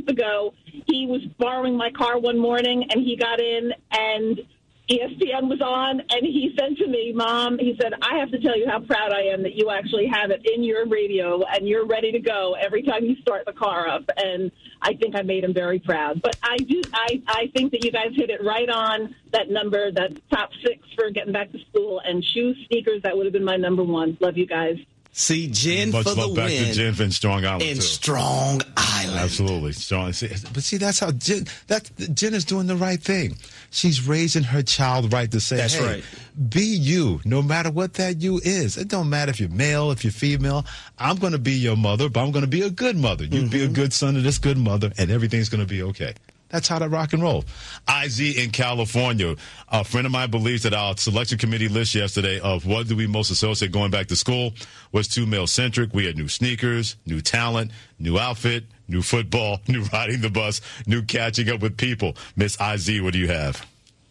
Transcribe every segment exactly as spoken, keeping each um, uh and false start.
month ago, he was borrowing my car one morning, and he got in, and E S P N was on, and he said to me, Mom, he said, I have to tell you how proud I am that you actually have it in your radio, and you're ready to go every time you start the car up. And I think I made him very proud. But I do, I, I think that you guys hit it right on that number, that top six for getting back to school, and shoes, sneakers, that would have been my number one. Love you guys. See, Jen Much for the love back win. to Jen in Strong Island, in too. Strong Island. Absolutely. Strong. But see, that's how Jen, that, Jen is doing the right thing. She's raising her child right to say, That's hey, right. be you, no matter what that you is. It don't matter if you're male, if you're female. I'm going to be your mother, but I'm going to be a good mother. You mm-hmm. be a good son of this good mother, and everything's going to be okay. That's how to rock and roll. I Z in California. A friend of mine believes that our selection committee list yesterday of what do we most associate going back to school was too male-centric. We had new sneakers, new talent, new outfit, new football, new riding the bus, new catching up with people. Miss I Z, what do you have?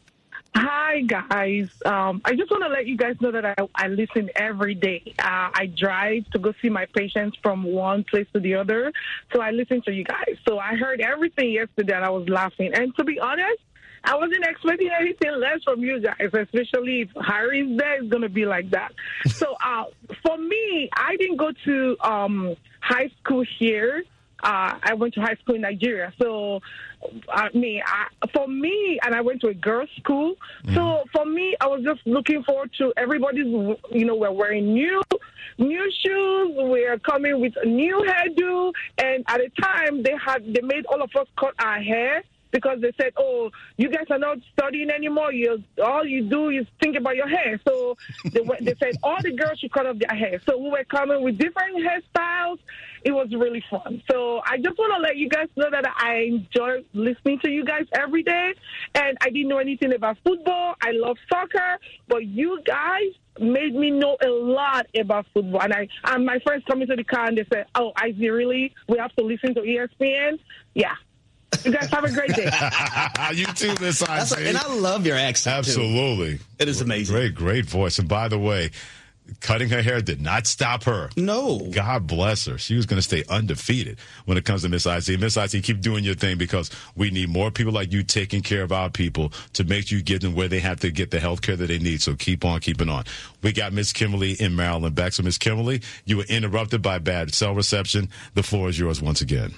Hi, guys. Um, I just want to let you guys know that I, I listen every day. Uh, I drive to go see my patients from one place to the other, so I listen to you guys. So I heard everything yesterday, and I was laughing. And to be honest, I wasn't expecting anything less from you guys, especially if Harry's there, it's going to be like that. So uh, for me, I didn't go to um, high school here. Uh, I went to high school in Nigeria. So, I mean, I, for me, and I went to a girls' school. Mm. So, for me, I was just looking forward to everybody's, you know, we're wearing new new shoes. We're coming with a new hairdo. And at the time, they had they made all of us cut our hair because they said, oh, you guys are not studying anymore. You all you do is think about your hair. So, they, they said all the girls should cut off their hair. So, we were coming with different hairstyles. It was really fun. So I just want to let you guys know that I enjoy listening to you guys every day. And I didn't know anything about football. I love soccer. But you guys made me know a lot about football. And I, and my friends come into the car and they said, oh, I Z, really? We have to listen to E S P N? Yeah. You guys have a great day. You too, Miss I Z. And I love your accent, Absolutely. Too. It is amazing. Great, great voice. And by the way, cutting her hair did not stop her. No. God bless her. She was going to stay undefeated when it comes to Miss I Z. Miss I Z, keep doing your thing because we need more people like you taking care of our people to make you get them where they have to get the health care that they need. So keep on keeping on. We got Miss Kimberly in Maryland back. So Miss Kimberly, you were interrupted by bad cell reception. The floor is yours once again.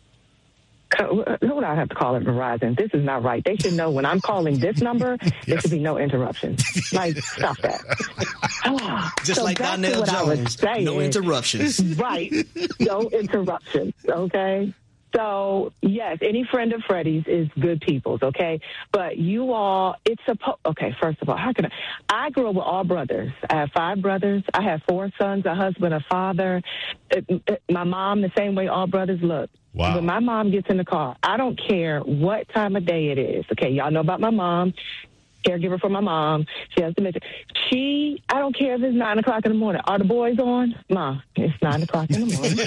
Who would I have to call it Verizon? This is not right. They should know when I'm calling this number, yes. There should be no interruptions. Like, stop that. Oh, Just so like Donnell Jones, no interruptions. Right. No interruptions, okay? So, yes, any friend of Freddie's is good people's, okay? But you all, it's supposed, okay, first of all, how can I? I grew up with all brothers. I have five brothers. I have four sons, a husband, a father. It, it, my mom, the same way all brothers look. Wow. When my mom gets in the car, I don't care what time of day it is. Okay, y'all know about my mom. Caregiver for my mom. She has dementia. She, I don't care if it's nine o'clock in the morning. Are the boys on? Ma, it's nine o'clock in the morning.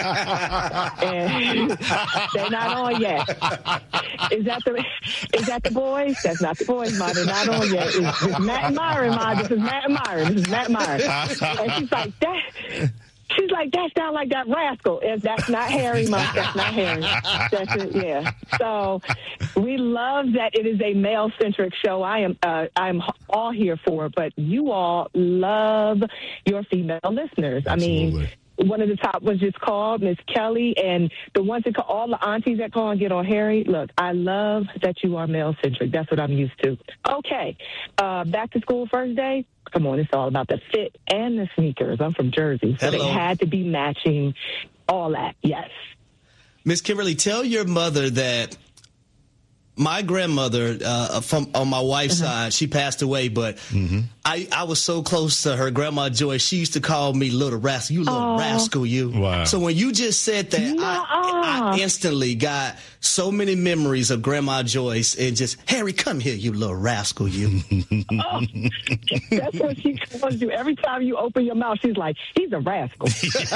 And they're not on yet. Is that the is that the boys? That's not the boys, Ma. They're not on yet. It's, it's Matt and Myron, Ma. This is Matt and Myron. This is Matt and Myron. And she's like, that. She's like, that sound like that rascal. If that's not Harry, Mom, that's not Harry. That's it, yeah. So we love that it is a male-centric show. I am uh, I'm all here for it, but you all love your female listeners. Absolutely. I mean, one of the top was just called Miss Kelly, and the ones that call, all the aunties that call and get on Harry. Look, I love that you are male-centric. That's what I'm used to. Okay, uh, back to school first day. Come on, it's all about the fit and the sneakers. I'm from Jersey, so Hello. They had to be matching all that, yes. Miss Kimberly, tell your mother that my grandmother, uh, from on my wife's uh-huh. side, she passed away, but mm-hmm. I, I was so close to her, Grandma Joy. She used to call me little rascal. You little oh. rascal, you. Wow. So when you just said that, No. I, I instantly got so many memories of Grandma Joyce and just, Harry, come here, you little rascal, you. Oh, that's what she calls you. Every time you open your mouth, she's like, he's a rascal.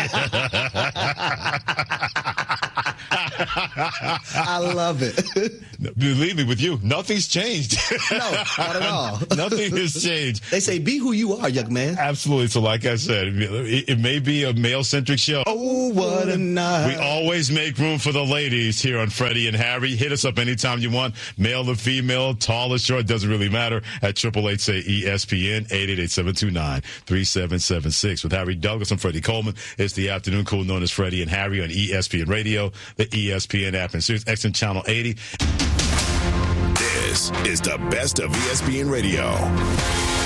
I love it. Believe me, with you, nothing's changed. No, not at all. Nothing has changed. They say, be who you are, young man. Absolutely. So like I said, it, it may be a male-centric show. Oh, what a night. We always make room for the ladies here on Freddie and Harry. Hit us up anytime you want, male or female, tall or short, doesn't really matter, at triple eight say E S P N, eight eight eight, seven two nine, three seven seven six. With Harry Douglas and Freddie Coleman, it's the afternoon cool known as Freddie and Harry on E S P N Radio, the E S P N app, and Sirius X M Channel eighty. This is the best of E S P N Radio.